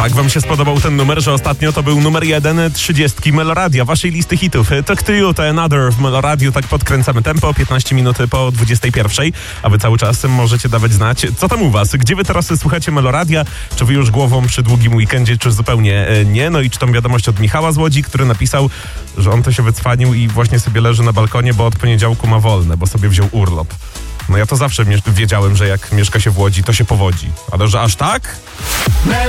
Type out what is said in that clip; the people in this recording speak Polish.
Tak wam się spodobał ten numer, że ostatnio to był numer 1 30 Meloradia, waszej listy hitów. Talk to You to Another w Meloradiu, tak podkręcamy tempo, 15 minut po 21, a wy cały czas możecie dawać znać, co tam u was, gdzie wy teraz słuchacie Meloradia, czy wy już głową przy długim weekendzie, czy zupełnie nie, no i czytam wiadomość od Michała z Łodzi, który napisał, że on to się wycwanił i właśnie sobie leży na balkonie, bo od poniedziałku ma wolne, bo sobie wziął urlop. No ja to zawsze wiedziałem, że jak mieszka się w Łodzi, to się powodzi, ale że aż tak?